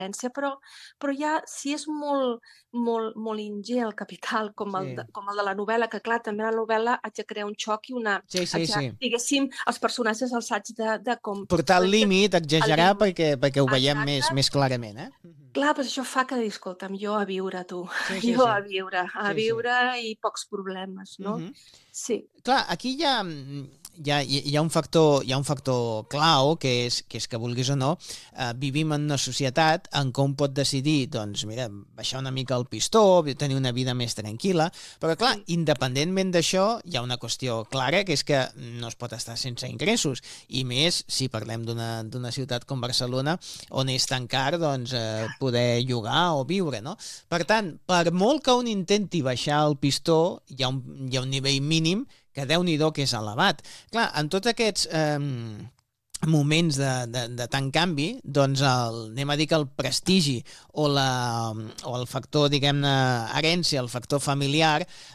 però ja si és molt ingent el capital, com Sí, el de la novel·la, que clar, també la novel·la haig de crear un xoc i sí, sí, haig de, sí. diguéssim, els personatges els haig de com Portar al una mica límit, al exagerar límit. perquè ho veiem Exacte. més clarament, eh? Clar, doncs això fa que dir, escolta'm, jo a viure, tu, Sí, sí, jo sí. a Sí, sí. viure i pocs problemes, no? Mhm. Sí. Clar, aquí hi ha un factor clau, que és que vulguis o no, vivim en una societat en què un pot decidir, doncs, mira, baixar una mica el pistó, tenir una vida més tranquil·la, però clar, Sí. independentment d'això, hi ha una qüestió clara, que és que no es pot estar sense ingressos, i més si parlem d'una ciutat com Barcelona, on és tan car, doncs, poder llogar o viure, no? Per tant, per molt que un intenti baixar el pistó, hi ha un nivell mínim que Déu-n'hi-do que és elevat. Clar, en tots aquests moments de tant canvi, doncs anem a dir que el prestigi o el factor, diguem-ne, herència, el factor familiar,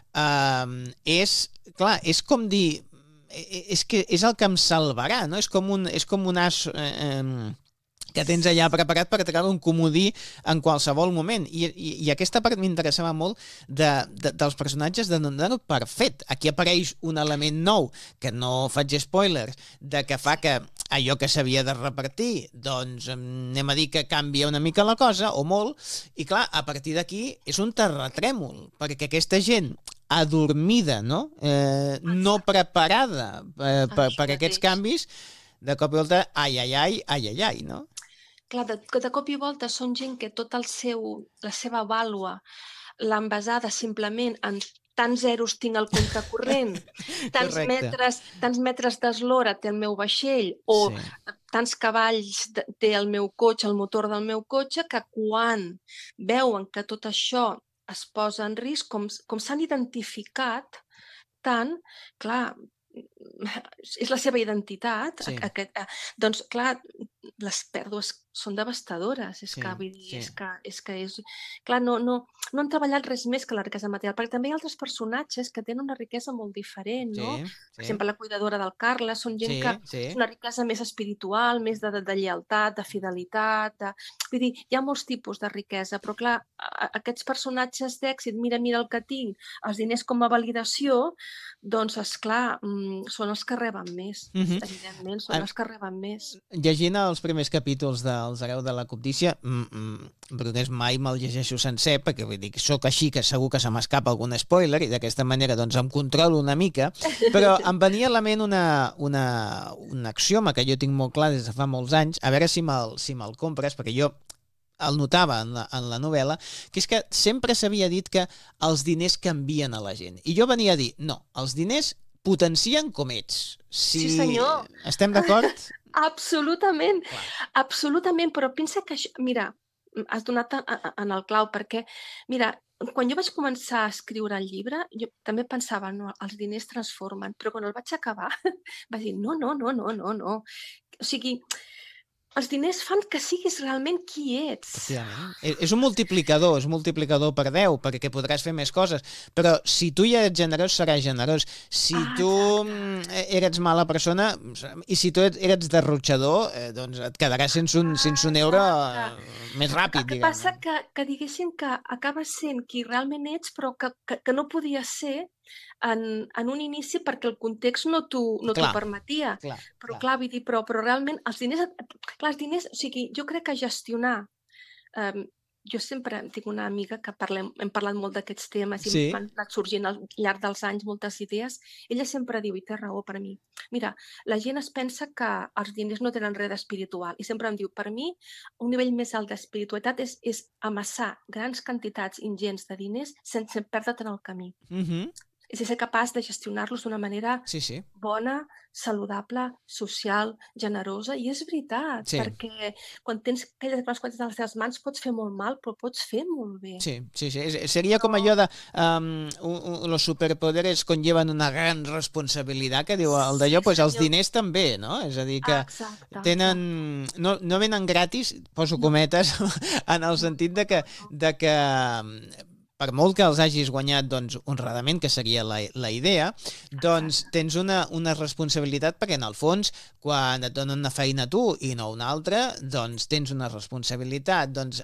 clar, és com dir, és que és el que em salvarà, no? És com un as que tens allà preparat per treure un comodí en qualsevol moment. I aquesta part m'interessava molt dels personatges de donar-ho per fet. Aquí apareix un element nou, que no faig spoilers, de que fa que allò que s'havia de repartir, doncs anem a dir que canvia una mica la cosa, o molt, i clar, a partir d'aquí és un terratrèmol, perquè aquesta gent adormida, no? No Exacte. preparada Això per aquests mateix. canvis, de cop i volta, ai, ai, ai, ai, ai, ai, no? Clar, de cop i volta són gent que la seva vàlua l'han basada simplement en tants zeros tinc al compte corrent, Correcte. tants metres d'eslora té el meu vaixell o Sí. tants cavalls té el meu cotxe, el motor del meu cotxe, que quan veuen que tot això es posa en risc, com s'han identificat tant, clar, és la seva identitat, Sí, doncs clar, les pèrdues són devastadores, és que sí, vull dir, sí, és clar, no han treballat res més que la riquesa material, perquè també hi ha altres personatges que tenen una riquesa molt diferent, no? sí, Per sí, exemple, la cuidadora del Carles, són gent que sí, és sí. una riquesa més espiritual, més de lleialtat, de fidelitat, vull dir, hi ha molts tipus de riquesa, però clar, aquests personatges d'èxit, mira el que tinc, els diners com a validació, doncs esclar, són els que reben més, Mhm. evidentment, són En- els que reben més. Llegint els primers capítols dels Hereu de la Cobdícia, Brugués mai me'l llegeixo sencer, perquè vull dir que sóc així, que segur que se m'escapa algun spoiler, i d'aquesta manera doncs em controlo una mica, però em venia a la ment un axioma que jo tinc molt clar des de fa molts anys, a veure si me'l compres, perquè jo el notava en la novel·la, que és que sempre s'havia dit que els diners canvien a la gent. I jo venia a dir, no, els diners potencien com ets. Sí, Si senyor. estem d'acord? Absolutament, Clar. absolutament, però pensa que mira, has donat en el clau, perquè mira, quan jo vaig començar a escriure el llibre, jo també pensava: "No, els diners transformen", però quan el vaig acabar vaig dir: "No, no, no, no, no, no". O sigui, els diners fan que siguis realment qui ets. Efectivament. És un multiplicador per 10, perquè podràs fer més coses. Però si tu ja ets generós, seràs generós. Si Ah, tu exacte. eres mala persona, i si tu eres derrotxador, doncs et quedaràs sense un euro Exacte. més ràpid, Què passa? diguem-ne. Que diguéssim que acabes sent qui realment ets, però que no podies ser en un inici perquè el context no t'ho Clar, permetia. clar, Però clar. clar, vull dir, però realment els diners clar, els diners, o sigui, jo crec que gestionar, em, jo sempre tinc una amiga que hem parlat molt d'aquests temes i Sí, m'han anat sorgint al llarg dels anys moltes idees. Ella sempre diu, i té raó per mi: "Mira, la gent es pensa que els diners no tenen res d'espiritual", i sempre em diu: "Per mi, un nivell més alt d'espiritualitat és amassar grans quantitats ingents de diners sense perdre't en el camí. mhm, És ser capaç de gestionar-los d'una manera sí, sí. bona, saludable, social, generosa". I és veritat, Sí, perquè quan tens aquelles grans quantitats a les teves mans pots fer molt mal, però pots fer molt bé. sí, sí, sí. Seria com Però allò de los superpoderes conllevan una gran responsabilitat, que diu el d'allò, sí, pues els senyor. diners també, no? És a dir, que Exacte, exacte. tenen... No venen gratis, poso No, cometes, en el no, sentit no, no, no. de que per molt que els hagis guanyat doncs, honradament, que seria la idea, doncs Exacte. tens una responsabilitat perquè en el fons, quan et donen una feina a tu i no una altra, doncs tens una responsabilitat. Doncs